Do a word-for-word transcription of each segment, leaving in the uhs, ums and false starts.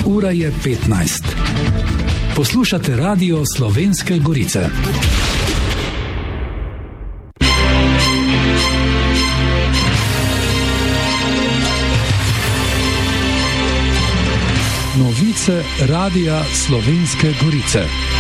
Ura je petnajst. Poslušate Radio Slovenske Gorice. Novice Radia Slovenske Gorice.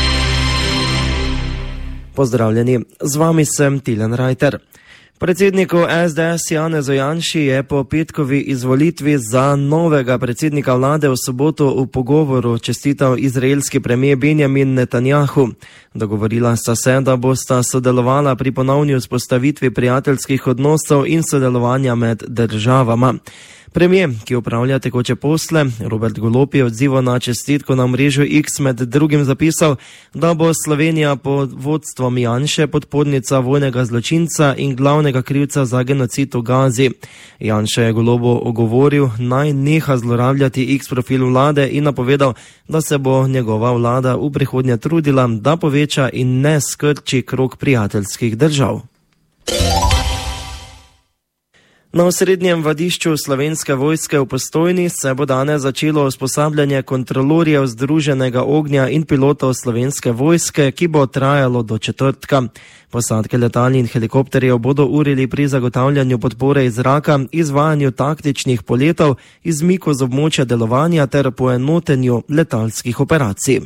Pozdravljeni, z vami sem Tilen Rajter. Predsedniku es de es Janezu Janši je po petkovi izvolitvi za novega predsednika vlade v soboto v pogovoru čestital izraelski premijer Benjamin Netanjahu. Dogovorila sta se, da bosta sodelovala pri ponovni vzpostavitvi prijateljskih odnosov in sodelovanja med državama. Premijer, ki upravlja tekoče posle, Robert Golob je odzival na čestitko na mrežu X med drugim zapisal, da bo Slovenija pod vodstvom Janše podpornica vojnega zločinca in glavnega krivca za genocid v Gazi. Janša je Golobu ogovoril, naj neha zlorabljati X profil vlade in napovedal, da se bo njegova vlada v prihodnje trudila, da poveča in ne skrči krog prijateljskih držav. Na osrednjem vadišču Slovenske vojske v Postojni se bo danes začelo usposabljanje kontrolorjev Združenega ognja in pilotov Slovenske vojske, ki bo trajalo do četrtka. Posadke letal in helikopterjev bodo urili pri zagotavljanju podpore iz zraka, izvajanju taktičnih poletov, izmiku z območja delovanja ter poenotenju letalskih operacij.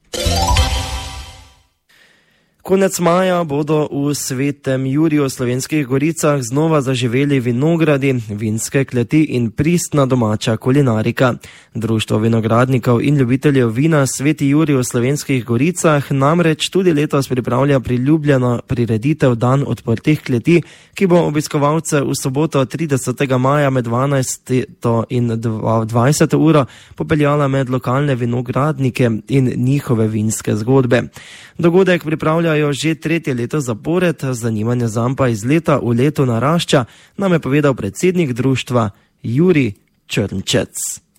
Konec maja bodo v Svetem Juriju v Slovenskih Goricah znova zaživeli vinogradi, vinske kleti in pristna domača kulinarika. Društvo vinogradnikov in ljubiteljev vina Sveti Jurij v Slovenskih Goricah namreč tudi letos pripravlja priljubljeno prireditev Dan odprtih kleti, ki bo obiskovalce v soboto tridesetega maja med dvanajsto in dvajseto uro popeljala med lokalne vinogradnike in njihove vinske zgodbe. Dogodek pripravljajo že tretje leto zapored, zanimanje zanj pa iz leta v leto narašča, nam je povedal predsednik društva Jurij Črnčec.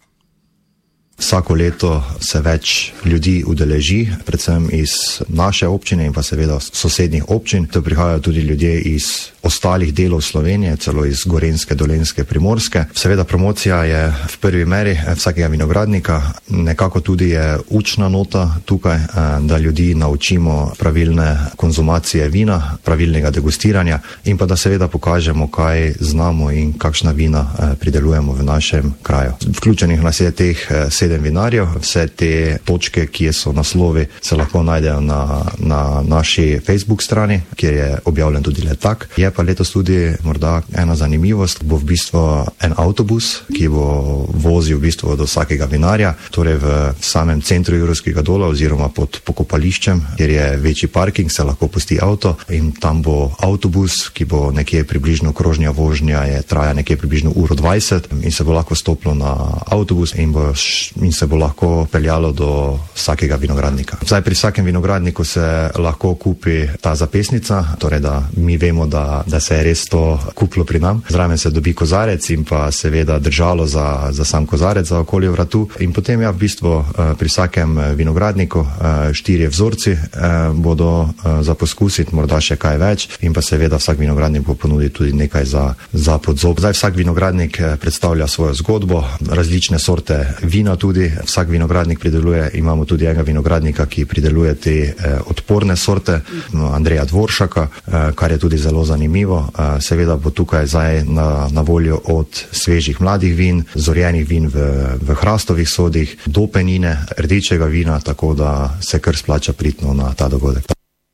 Vsako leto se več ljudi udeleži, predvsem iz naše občine in pa seveda sosednjih občin. To prihajajo tudi ljudje iz ostalih delov Slovenije, celo iz Gorenjske, Dolenjske, Primorske. Seveda promocija je v prvi meri vsakega vinogradnika, nekako tudi je učna nota tukaj, da ljudi naučimo pravilne konzumacije vina, pravilnega degustiranja in pa da seveda pokažemo, kaj znamo in kakšna vina pridelujemo v našem kraju. Vključenih nas je teh sedem vinarjev, vse te točke, ki so naslovi, se lahko najdejo na, na naši Facebook strani, kjer je objavljen tudi letak. Je pa letos tudi morda ena zanimivost, bo v bistvu en avtobus, ki bo vozil v bistvu do vsakega vinarja, torej v samem centru Jurskega dola oziroma pod pokopališčem, kjer je večji parking, se lahko pusti avto in tam bo avtobus, ki bo nekje približno krožnja vožnja, je traja nekje približno uro dvajset in se bo lahko stopilo na avtobus in, bo, in se bo lahko peljalo do vsakega vinogradnika. Zdaj pri vsakem vinogradniku se lahko kupi ta zapesnica, torej da mi vemo, da da se je res to kupilo pri nam. Zraven se dobi kozarec in pa seveda držalo za, za sam kozarec za okolje vratu. In potem ja v bistvu pri vsakem vinogradniku štirje vzorci bodo za poskusiti, morda še kaj več in pa seveda vsak vinogradnik bo ponudil tudi nekaj za, za podzob. Zdaj vsak vinogradnik predstavlja svojo zgodbo, različne sorte vina tudi. Vsak vinogradnik prideluje, imamo tudi enega vinogradnika, ki prideluje te odporne sorte, Andreja Dvoršaka, kar je tudi zelo zanimivo. Seveda bo tukaj zdaj na, na voljo od svežih mladih vin, zorjenih vin v, v hrastovih sodih, do penine, rdečega vina, tako da se kar splača pritno na ta dogodek.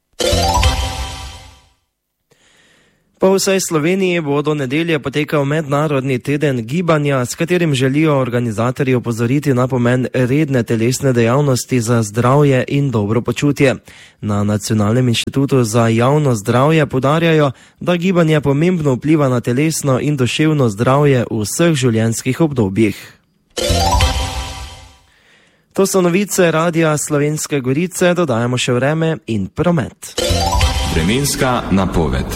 Po vsej Sloveniji bo do nedelje potekal mednarodni teden gibanja, s katerim želijo organizatorji opozoriti na pomen redne telesne dejavnosti za zdravje in dobro počutje. Na Nacionalnem inštitutu za javno zdravje poudarjajo, da gibanje pomembno vpliva na telesno in duševno zdravje v vseh življenjskih obdobjih. To so novice Radia Slovenske Gorice, dodajamo še vreme in promet. Vremenska napoved.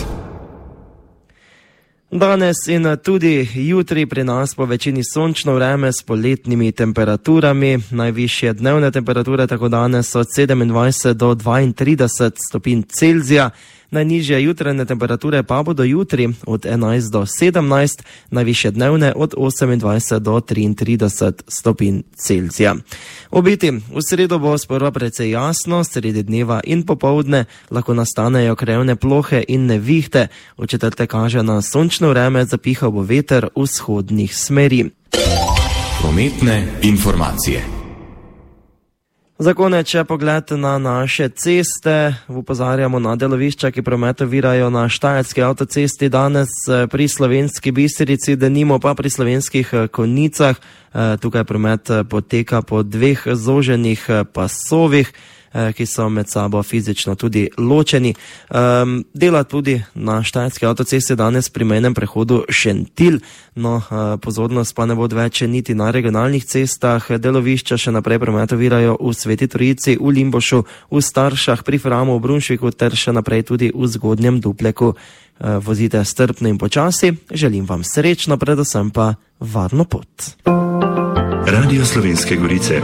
Danes in tudi jutri pri nas po večini sončno vreme s poletnimi temperaturami. Najvišje dnevne temperature tako danes od sedemindvajset do dvaintrideset stopinj Celzija, Najnižje jutranje temperature pa bodo jutri od enajst do sedemnajst, najvišje dnevne od osemindvajset do triintrideset stopinj Celzija. Obeti, v sredo bo sprva precej jasno, sredi dneva in popoldne lahko nastanejo krajevne plohe in nevihte. V četrtek kaže na sončno vreme, zapihal bo veter vzhodnih smeri. Prometne informacije. Za konec še pogled na naše ceste. Opozarjamo na delovišča, ki promet ovirajo na Štajerski avtocesti danes pri Slovenski Bistrici, denimo pa pri Slovenskih Konjicah. Tukaj promet poteka po dveh zoženih pasovih, ki so med sabo fizično tudi ločeni. Um, dela tudi na Štajerski avtocesti danes pri mejnem prehodu Šentilj, no pozornost pa ne bo več niti na regionalnih cestah. Delovišča še naprej promet ovirajo v Sveti Trojici, v Limbošu, v Staršah, pri Framu, v Brunšviku ter še naprej tudi v Zgodnjem Dupleku. Vozite strpno in počasi, želim vam srečno, predvsem pa varno pot. Radio Slovenske Gorice.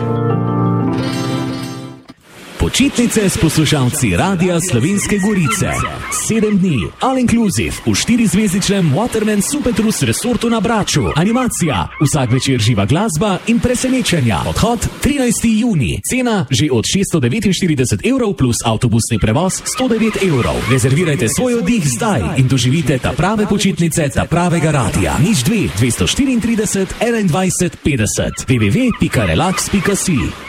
Počitnice s poslušalci Radia Slovenske Gorice. Sedem dni, all inclusive, v štirizvezdičnem Waterman Supertrus resortu na Braču. Animacija, vsak večer živa glasba in presenečenja. Odhod trinajsti junij, cena že od šeststo devetinštirideset evrov plus avtobusni prevoz sto devet evrov. Rezervirajte svoj oddih zdaj in doživite ta prave počitnice, ta pravega radia. Nič dve, dvesto štiriintrideset, enaindvajset, petdeset. w w w pika relax pika si